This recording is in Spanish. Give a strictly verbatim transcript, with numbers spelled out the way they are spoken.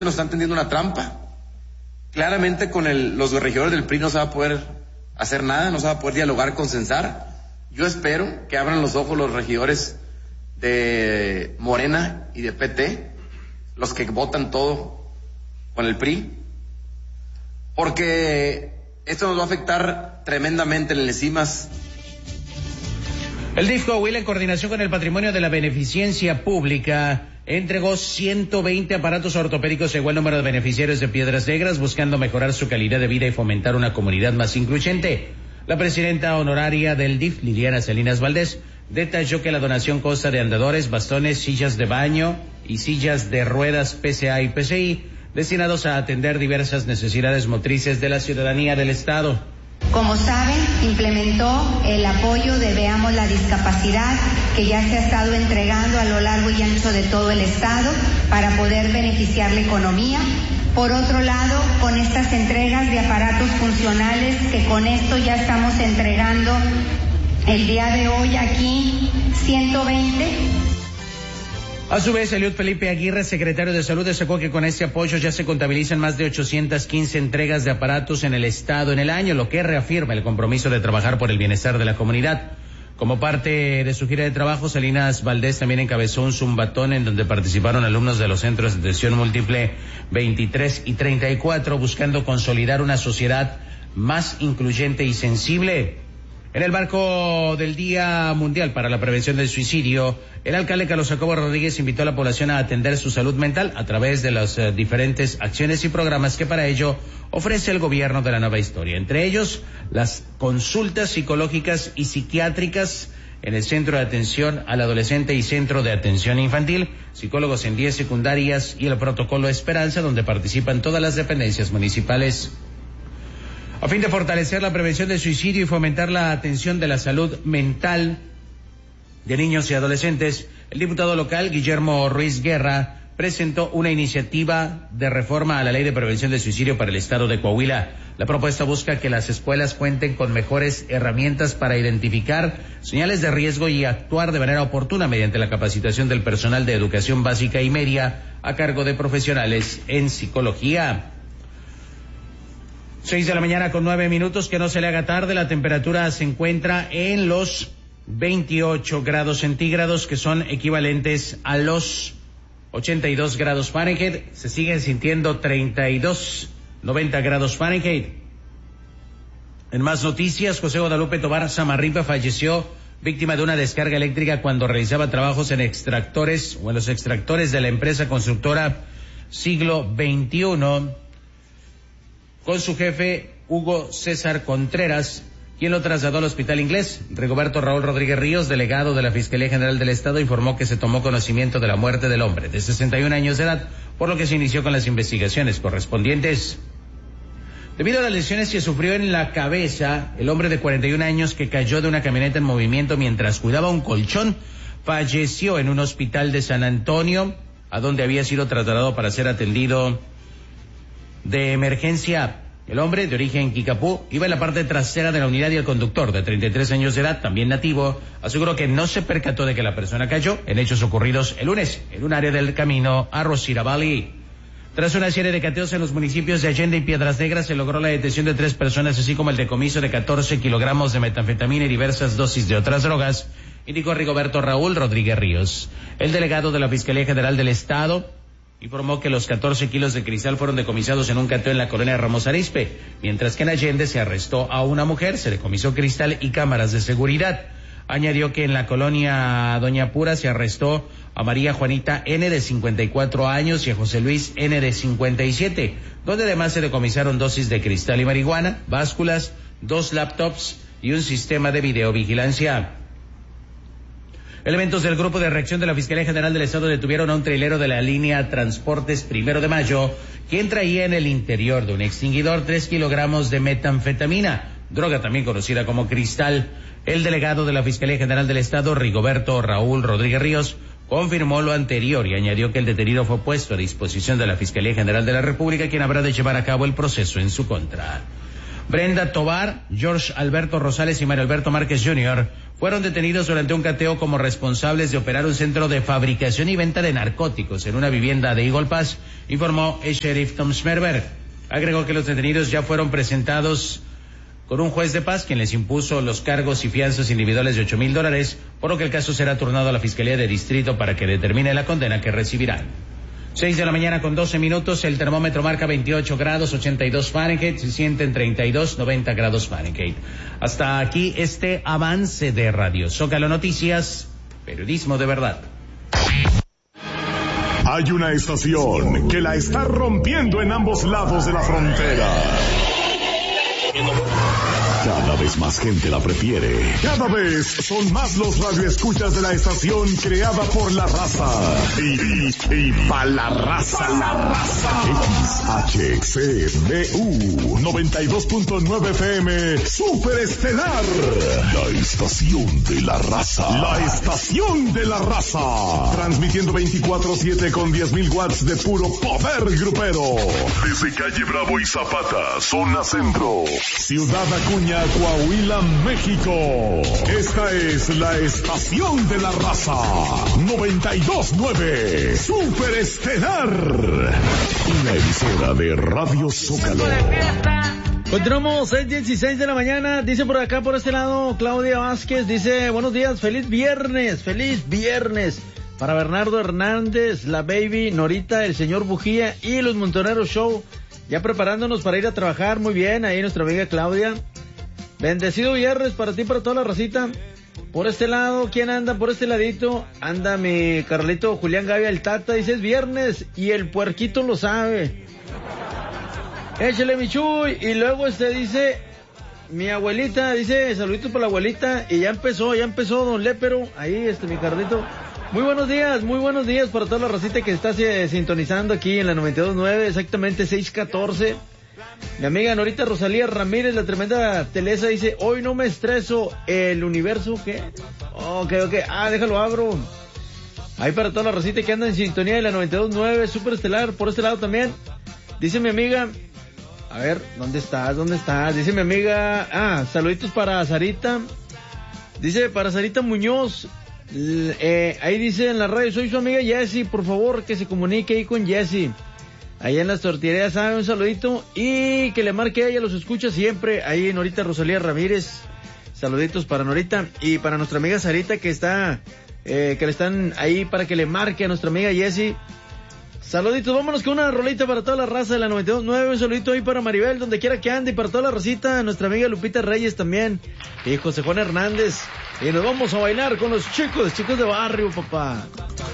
nos están tendiendo una trampa. Claramente con el, los regidores del P R I no se va a poder hacer nada, no se va a poder dialogar, consensar. Yo espero que abran los ojos los regidores de Morena y de P T, los que votan todo con el P R I, porque esto nos va a afectar tremendamente en el ENSIMAS. El D I F Coahuila, en coordinación con el Patrimonio de la Beneficencia Pública, entregó ciento veinte aparatos ortopédicos según el número de beneficiarios de Piedras Negras, buscando mejorar su calidad de vida y fomentar una comunidad más incluyente. La presidenta honoraria del D I F, Liliana Salinas Valdés, detalló que la donación consta de andadores, bastones, sillas de baño y sillas de ruedas P C A y P C I, destinados a atender diversas necesidades motrices de la ciudadanía del Estado. Como saben, implementó el apoyo de Veamos la Discapacidad, que ya se ha estado entregando a lo largo y ancho de todo el Estado para poder beneficiar la economía. Por otro lado, con estas entregas de aparatos funcionales, que con esto ya estamos entregando el día de hoy aquí ciento veinte. A su vez, Eliud Felipe Aguirre, secretario de Salud, destacó que con este apoyo ya se contabilizan más de ochocientas quince entregas de aparatos en el Estado en el año, lo que reafirma el compromiso de trabajar por el bienestar de la comunidad. Como parte de su gira de trabajo, Salinas Valdés también encabezó un zumbatón en donde participaron alumnos de los centros de atención múltiple veintitrés y treinta y cuatro, buscando consolidar una sociedad más incluyente y sensible. En el marco del Día Mundial para la Prevención del Suicidio, el alcalde Carlos Jacobo Rodríguez invitó a la población a atender su salud mental a través de las uh, diferentes acciones y programas que para ello ofrece el gobierno de la nueva historia. Entre ellos, las consultas psicológicas y psiquiátricas en el Centro de Atención al Adolescente y Centro de Atención Infantil, psicólogos en diez secundarias y el protocolo Esperanza, donde participan todas las dependencias municipales. A fin de fortalecer la prevención del suicidio y fomentar la atención de la salud mental de niños y adolescentes, el diputado local Guillermo Ruiz Guerra presentó una iniciativa de reforma a la Ley de Prevención del Suicidio para el Estado de Coahuila. La propuesta busca que las escuelas cuenten con mejores herramientas para identificar señales de riesgo y actuar de manera oportuna mediante la capacitación del personal de educación básica y media a cargo de profesionales en psicología. Seis de la mañana con nueve minutos, que no se le haga tarde. La temperatura se encuentra en los veintiocho grados centígrados, que son equivalentes a los ochenta y dos grados Fahrenheit. Se siguen sintiendo treinta y dos, noventa grados Fahrenheit. En más noticias, José Guadalupe Tobar Samarripa falleció víctima de una descarga eléctrica cuando realizaba trabajos en extractores o en los extractores de la empresa constructora Siglo veintiuno. Con su jefe, Hugo César Contreras, quien lo trasladó al Hospital Inglés. Rigoberto Raúl Rodríguez Ríos, delegado de la Fiscalía General del Estado, informó que se tomó conocimiento de la muerte del hombre de sesenta y un años de edad, por lo que se inició con las investigaciones correspondientes. Debido a las lesiones que sufrió en la cabeza, el hombre de cuarenta y un años, que cayó de una camioneta en movimiento mientras cuidaba un colchón, falleció en un hospital de San Antonio, a donde había sido trasladado para ser atendido de emergencia. El hombre, de origen Kikapú, iba en la parte trasera de la unidad y el conductor, de treinta y tres años de edad, también nativo, aseguró que no se percató de que la persona cayó en hechos ocurridos el lunes en un área del camino a Rosira Valley. Tras una serie de cateos en los municipios de Allende y Piedras Negras, se logró la detención de tres personas, así como el decomiso de catorce kilogramos de metanfetamina y diversas dosis de otras drogas, indicó Rigoberto Raúl Rodríguez Ríos. El delegado de la Fiscalía General del Estado informó que los catorce kilos de cristal fueron decomisados en un cateo en la colonia Ramos Arizpe, mientras que en Allende se arrestó a una mujer, se decomisó cristal y cámaras de seguridad. Añadió que en la colonia Doña Pura se arrestó a María Juanita N, de cincuenta y cuatro años, y a José Luis N, de cincuenta y siete, donde además se decomisaron dosis de cristal y marihuana, básculas, dos laptops y un sistema de videovigilancia. Elementos del Grupo de Reacción de la Fiscalía General del Estado detuvieron a un trailero de la línea Transportes Primero de Mayo, quien traía en el interior de un extinguidor tres kilogramos de metanfetamina, droga también conocida como cristal. El delegado de la Fiscalía General del Estado, Rigoberto Raúl Rodríguez Ríos, confirmó lo anterior y añadió que el detenido fue puesto a disposición de la Fiscalía General de la República, quien habrá de llevar a cabo el proceso en su contra. Brenda Tobar, George Alberto Rosales y Mario Alberto Márquez junior fueron detenidos durante un cateo como responsables de operar un centro de fabricación y venta de narcóticos en una vivienda de Eagle Pass, informó el sheriff Tom Schmerber. Agregó que los detenidos ya fueron presentados con un juez de paz, quien les impuso los cargos y fianzas individuales de ocho mil dólares, por lo que el caso será turnado a la Fiscalía de Distrito para que determine la condena que recibirán. Seis de la mañana con doce minutos, el termómetro marca veintiocho grados, ochenta y dos Fahrenheit, se sienten treinta y dos, noventa grados Fahrenheit. Hasta aquí este avance de Radio Zócalo Noticias, periodismo de verdad. Hay una estación que la está rompiendo en ambos lados de la frontera. Cada vez más gente la prefiere. Cada vez son más los radioescuchas de la estación creada por la raza. Y, y, y pa' la raza. La raza. X H C B U noventa y dos punto nueve F M Super Estelar. La estación de la raza. La estación de la raza. Transmitiendo veinticuatro siete con diez mil watts de puro poder grupero. Desde calle Bravo y Zapata, zona centro. Ciudad Acuña, Coahuila, México. Esta es la estación de la raza. noventa y dos punto nueve Super Estelar. Una emisora de Radio Zócalo. Continuamos, seis dieciséis de la mañana. Dice por acá, por este lado, Claudia Vázquez. Dice, buenos días, feliz viernes, feliz viernes. Para Bernardo Hernández, la baby, Norita, el señor Bujía y los Montoneros Show. Ya preparándonos para ir a trabajar. Muy bien, ahí nuestra amiga Claudia. Bendecido viernes para ti, para toda la racita. Por este lado, ¿quién anda? Por este ladito anda mi Carlito Julián Gavia, el Tata. Dice, es viernes y el puerquito lo sabe. Échale, mi Chuy. Y luego este dice, mi abuelita, dice, saluditos para la abuelita. Y ya empezó, ya empezó don Lépero. Ahí, este, mi Carlito. Muy buenos días, muy buenos días para toda la racita que está eh, sintonizando aquí en la noventa y dos punto nueve, exactamente seis catorce. Mi amiga Norita Rosalía Ramírez, la tremenda Telesa, dice, hoy no me estreso, el universo, ¿qué? Ok, ok, ah, déjalo abro. Ahí para toda la racita que anda en sintonía de la noventa y dos punto nueve, Super Estelar, por este lado también. Dice mi amiga, a ver, ¿dónde estás? ¿Dónde estás? Dice mi amiga, ah, saluditos para Sarita. Dice, para Sarita Muñoz. Eh, ahí dice en la radio, soy su amiga Jessie, por favor que se comunique ahí con Jessie, allá en las tortillerías, sabe, un saludito, y que le marque a ella, los escucha siempre, ahí Norita Rosalía Ramírez, saluditos para Norita, y para nuestra amiga Sarita que está, eh, que le están ahí para que le marque a nuestra amiga Jessie. Saluditos, vámonos con una rolita para toda la raza de la noventa y dos punto nueve, un saludito ahí para Maribel, donde quiera que ande, y para toda la racita, nuestra amiga Lupita Reyes también, y José Juan Hernández, y nos vamos a bailar con los chicos, chicos de barrio, papá.